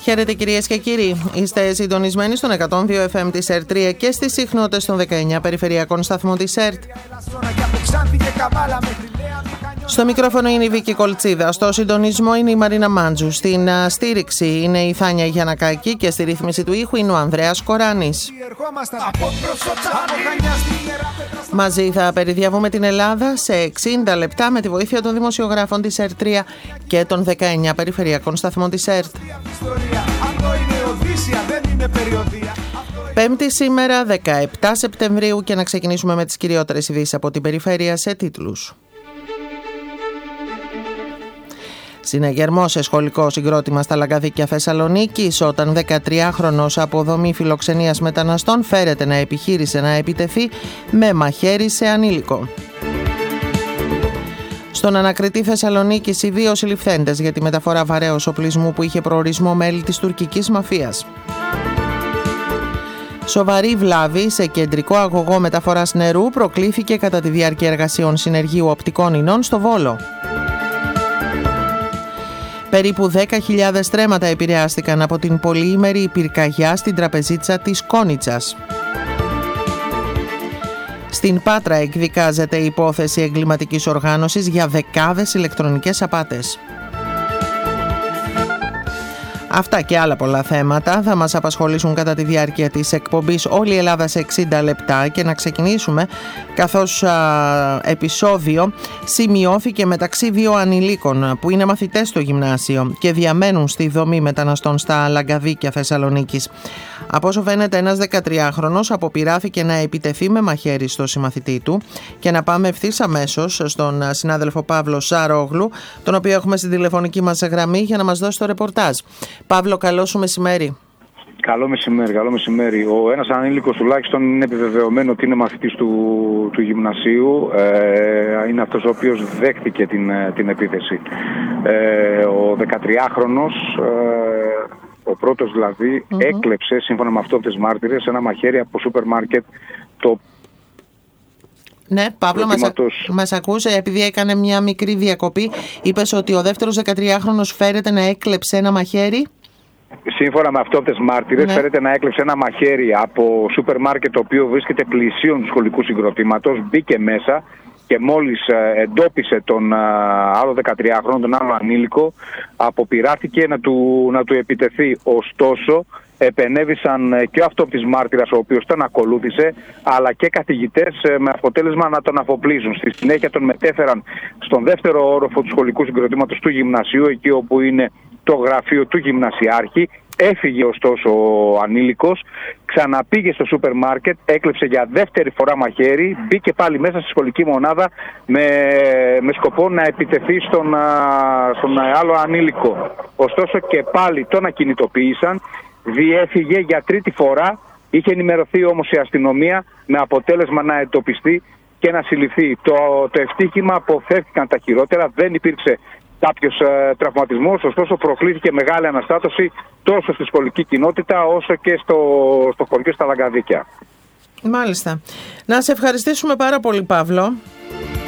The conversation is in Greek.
Χαίρετε κυρίες και κύριοι. Είστε συντονισμένοι στον 102 FM της ΕΡΤ3 και στις συχνότητες των 19 περιφερειακών σταθμών της ΕΡΤ. Στο μικρόφωνο είναι η Βίκη Κολτσίδα, στο συντονισμό είναι η Μαρίνα Μάντζου, στην στήριξη είναι η Θάνια Γιαννακάκη και στη ρύθμιση του ήχου είναι ο Ανδρέας Κοράνης. Μαζί θα περιδιαβούμε την Ελλάδα σε 60 λεπτά με τη βοήθεια των δημοσιογράφων της ΕΡΤ3 και των 19 περιφερειακών σταθμών της ΕΡΤ. Πέμπτη σήμερα, 17 Σεπτεμβρίου, και να ξεκινήσουμε με τις κυριότερες ειδήσεις από την περιφέρεια σε τίτλους. Συναγερμό σε σχολικό συγκρότημα στα Λαγκαδίκια Θεσσαλονίκης, όταν 13χρονος από δομή φιλοξενίας μεταναστών φέρεται να επιχείρησε να επιτεθεί με μαχαίρι σε ανήλικο. Στον Ανακριτή Θεσσαλονίκης, οι 2 συλληφθέντες για τη μεταφορά βαρέως οπλισμού που είχε προορισμό μέλη της τουρκικής μαφίας. Σοβαρή βλάβη σε κεντρικό αγωγό μεταφοράς νερού προκλήθηκε κατά τη διάρκεια εργασιών συνεργείου οπτικών ινών στο Βόλο. Περίπου 10.000 στρέμματα επηρεάστηκαν από την πολυήμερη πυρκαγιά στην τραπεζίτσα της Κόνιτσας. Στην Πάτρα εκδικάζεται η υπόθεση εγκληματικής οργάνωσης για δεκάδες ηλεκτρονικές απάτες. Αυτά και άλλα πολλά θέματα θα μας απασχολήσουν κατά τη διάρκεια της εκπομπής «Όλη η Ελλάδα σε 60 λεπτά» και να ξεκινήσουμε καθώς επεισόδιο σημειώθηκε μεταξύ 2 ανηλίκων που είναι μαθητές στο γυμνάσιο και διαμένουν στη δομή μεταναστών στα Λαγκαδίκια Θεσσαλονίκης. Από όσο φαίνεται, ένας 13χρονος αποπειράθηκε να επιτεθεί με μαχαίρι στο συμμαθητή του, και να πάμε ευθύς αμέσως στον συνάδελφο Παύλο Σαρόγλου, τον οποίο έχουμε στην τηλεφωνική μας γραμμή για να μας δώσει το ρεπορτάζ. Παύλο, καλό σου μεσημέρι. Καλό μεσημέρι. Ο ένας ανήλικος τουλάχιστον είναι επιβεβαιωμένο ότι είναι μαθητής του γυμνασίου. Είναι αυτός ο οποίος δέχτηκε την επίθεση. Ο 13χρονος, ο πρώτος δηλαδή, έκλεψε, σύμφωνα με αυτόπτες μάρτυρες, ένα μαχαίρι από σούπερ μάρκετ. Ναι, Παύλο, μας ακούσε, επειδή έκανε μια μικρή διακοπή. Είπες ότι ο δεύτερος 13χρονος φέρεται να έκλεψε ένα μαχαίρι. Σύμφωνα με αυτόπτες μάρτυρες, φέρεται να έκλεψε ένα μαχαίρι από σούπερ μάρκετ το οποίο βρίσκεται πλησίον του σχολικού συγκροτήματος, μπήκε μέσα και μόλις εντόπισε τον άλλο 13χρονο, τον άλλο ανήλικο, αποπειράθηκε να του επιτεθεί. Ωστόσο, επενέβησαν και ο αυτόπτης μάρτυρας, ο οποίος τον ακολούθησε, αλλά και καθηγητές, με αποτέλεσμα να τον αφοπλίζουν. Στη συνέχεια τον μετέφεραν στον δεύτερο όροφο του σχολικού συγκροτήματος του γυμνασίου, εκεί όπου είναι το γραφείο του γυμνασιάρχη. Έφυγε ωστόσο ο ανήλικος, ξαναπήγε στο σούπερ μάρκετ, έκλεψε για δεύτερη φορά μαχαίρι, μπήκε πάλι μέσα στη σχολική μονάδα με σκοπό να επιτεθεί στον άλλο ανήλικο. Ωστόσο και πάλι τον ακινητοποίησαν, διέφυγε για τρίτη φορά, είχε ενημερωθεί όμως η αστυνομία, με αποτέλεσμα να εντοπιστεί και να συλληφθεί. Το ευτύχημα, αποφεύθηκαν τα χειρότερα, δεν υπήρξε κάποιος τραυματισμός, ωστόσο προκλήθηκε μεγάλη αναστάτωση τόσο στη σχολική κοινότητα όσο και στο χωριό στα Λαγκαδίκια. Μάλιστα. Να σε ευχαριστήσουμε πάρα πολύ, Παύλο.